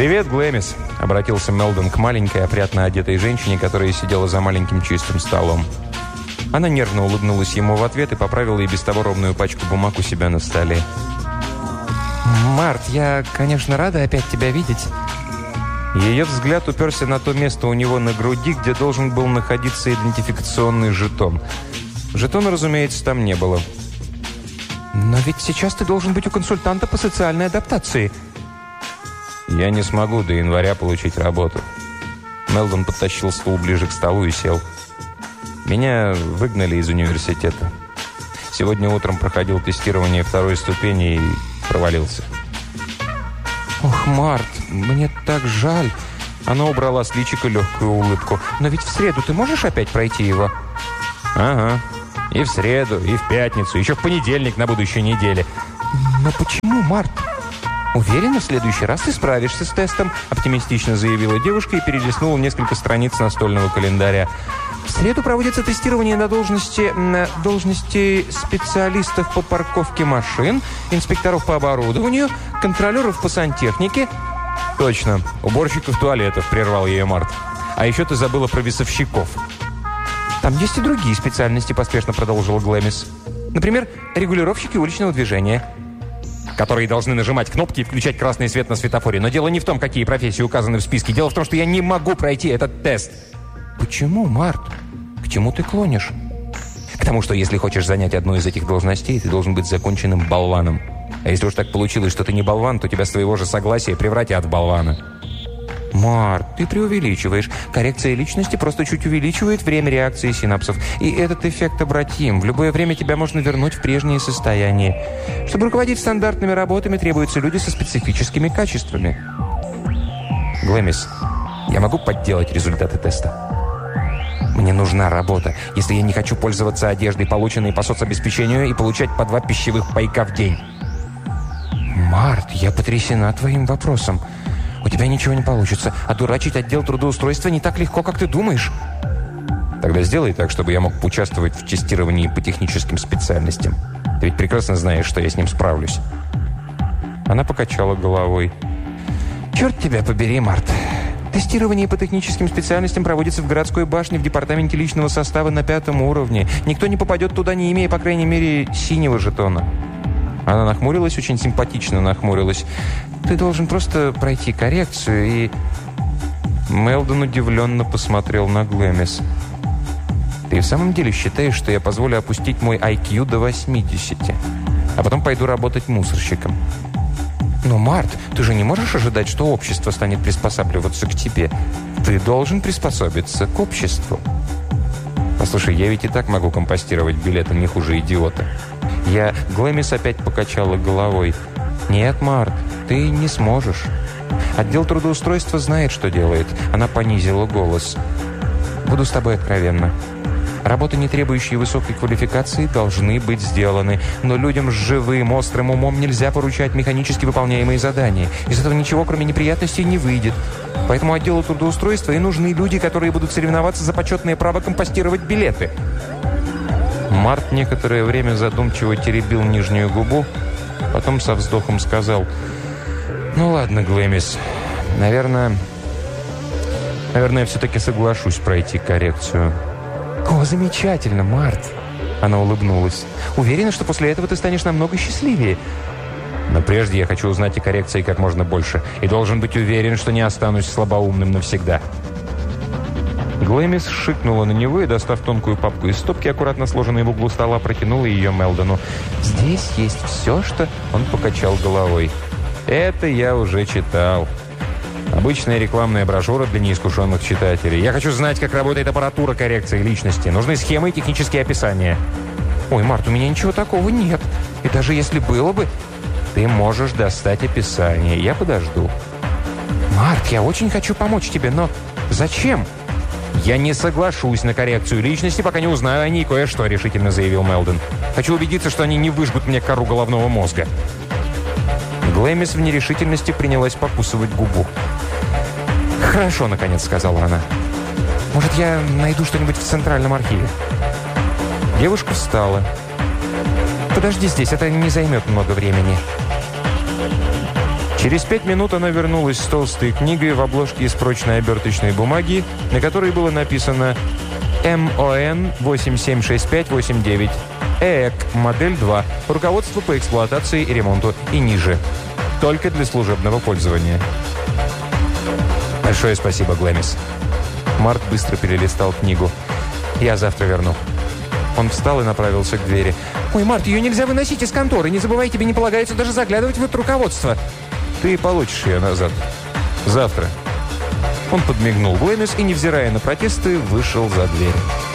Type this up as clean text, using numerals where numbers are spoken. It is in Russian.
«Привет, Глэмис», — обратился Мелдон к маленькой, опрятно одетой женщине, которая сидела за маленьким чистым столом. Она нервно улыбнулась ему в ответ и поправила и без того ровную пачку бумаг у себя на столе. «Март, я, конечно, рада опять тебя видеть». Ее взгляд уперся на то место у него на груди, где должен был находиться идентификационный жетон. Жетона, разумеется, там не было. «Но ведь сейчас ты должен быть у консультанта по социальной адаптации». «Я не смогу до января получить работу». Мелдон подтащил стул ближе к столу и сел. «Меня выгнали из университета. Сегодня утром проходил тестирование второй ступени и провалился». «Ох, Март, мне так жаль». Она убрала с личика легкую улыбку. «Но ведь в среду ты можешь опять пройти его?» «Ага. И в среду, и в пятницу, еще в понедельник на будущей неделе». «Но почему, Март?» «Уверена, в следующий раз ты справишься с тестом», оптимистично заявила девушка и перелистнула несколько страниц настольного календаря. «В среду проводится тестирование на должности специалистов по парковке машин, инспекторов по оборудованию, контролеров по сантехнике». «Точно. Уборщиков туалетов», — прервал ее Март. «А еще ты забыла про весовщиков». «Там есть и другие специальности», — поспешно продолжила Глэмис. «Например, регулировщики уличного движения». «Которые должны нажимать кнопки и включать красный свет на светофоре. Но дело не в том, какие профессии указаны в списке. Дело в том, что я не могу пройти этот тест». «Почему, Март? К чему ты клонишь?» «К тому, что если хочешь занять одну из этих должностей, ты должен быть законченным болваном. А если уж так получилось, что ты не болван, то тебя с твоего же согласия превратят в болвана». «Март, ты преувеличиваешь. Коррекция личности просто чуть увеличивает время реакции синапсов. И этот эффект обратим. В любое время тебя можно вернуть в прежнее состояние. Чтобы руководить стандартными работами, требуются люди со специфическими качествами». «Глэмис, я могу подделать результаты теста?» «Мне нужна работа, если я не хочу пользоваться одеждой, полученной по соцобеспечению, и получать по 2 пищевых пайка в день». «Март, я потрясена твоим вопросом. У тебя ничего не получится. Одурачить отдел трудоустройства не так легко, как ты думаешь». «Тогда сделай так, чтобы я мог поучаствовать в тестировании по техническим специальностям. Ты ведь прекрасно знаешь, что я с ним справлюсь». Она покачала головой. «Черт тебя побери, Март. Тестирование по техническим специальностям проводится в городской башне в департаменте личного состава на 5-м уровне. Никто не попадет туда, не имея, по крайней мере, синего жетона». Она нахмурилась, очень симпатично нахмурилась. «Ты должен просто пройти коррекцию и...» Мелдон удивленно посмотрел на Глэмис. «Ты в самом деле считаешь, что я позволю опустить мой IQ до 80, а потом пойду работать мусорщиком?» «Но, Март, ты же не можешь ожидать, что общество станет приспосабливаться к тебе. Ты должен приспособиться к обществу». «Послушай, я ведь и так могу компостировать билеты не хуже идиота». Глэмис опять покачала головой. «Нет, Март, ты не сможешь. Отдел трудоустройства знает, что делает». Она понизила голос. «Буду с тобой откровенна. Работы, не требующие высокой квалификации, должны быть сделаны. Но людям с живым, острым умом нельзя поручать механически выполняемые задания. Из этого ничего, кроме неприятностей, не выйдет. Поэтому отделу трудоустройства и нужны люди, которые будут соревноваться за почетное право компостировать билеты». Март некоторое время задумчиво теребил нижнюю губу, потом со вздохом сказал: «Ну ладно, Глэмис, наверное, я все-таки соглашусь пройти коррекцию». «О, замечательно, Март!» Она улыбнулась. «Уверена, что после этого ты станешь намного счастливее». «Но прежде я хочу узнать о коррекции как можно больше и должен быть уверен, что не останусь слабоумным навсегда». Глэмис шикнула на него и, достав тонкую папку из стопки, аккуратно сложенной в углу стола, протянула ее Мелдону. «Здесь есть все, что...» Он покачал головой. «Это я уже читал. Обычная рекламная брошюра для неискушенных читателей. Я хочу знать, как работает аппаратура коррекции личности. Нужны схемы и технические описания». «Ой, Март, у меня ничего такого нет. И даже если было бы...» «Ты можешь достать описание. Я подожду». «Март, я очень хочу помочь тебе, но зачем?» «Я не соглашусь на коррекцию личности, пока не узнаю о ней кое-что», — решительно заявил Мелдон. «Хочу убедиться, что они не выжгут мне кору головного мозга». Глэмис в нерешительности принялась покусывать губу. «Хорошо, — наконец сказала она. Может, я найду что-нибудь в Центральном архиве?» Девушка встала. «Подожди здесь, это не займет много времени». Через 5 минут она вернулась с толстой книгой в обложке из прочной оберточной бумаги, на которой было написано МОН 876589, ЭЭК, модель 2, руководство по эксплуатации и ремонту, и ниже. Только для служебного пользования. Большое спасибо, Глэмис. Март быстро перелистал книгу. Я завтра верну. Он встал и направился к двери. «Ой, Март, ее нельзя выносить из конторы. Не забывай, тебе не полагается даже заглядывать в это руководство». «Ты получишь ее назад. Завтра». Он подмигнул Глэмис и, невзирая на протесты, вышел за дверь.